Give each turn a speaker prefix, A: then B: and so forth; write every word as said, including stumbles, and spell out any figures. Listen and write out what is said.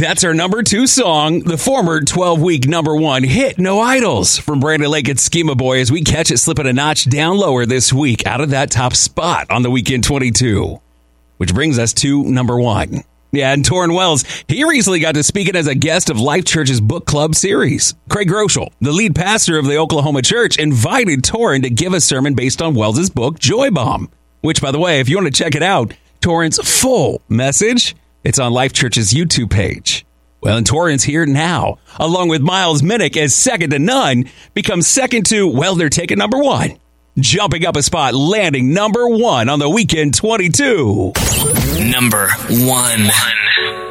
A: That's our number two song, the former twelve-week number one hit, No Idols, from Brandon Lake and Schema Boy, as we catch it slipping a notch down lower this week out of that top spot on the Weekend twenty-two. Which brings us to number one. Yeah, and Torrin Wells, he recently got to speaking as a guest of Life Church's book club series. Craig Groeschel, the lead pastor of the Oklahoma church, invited Torrin to give a sermon based on Wells' book, Joy Bomb. Which, by the way, if you want to check it out, Torrin's full message, it's on Life Church's YouTube page. Well, and Torrin's here now, along with Miles Minnick as Second to None, becomes second to, well, they're taking number one. Jumping up a spot, landing number one on the Weekend twenty-two.
B: Number one.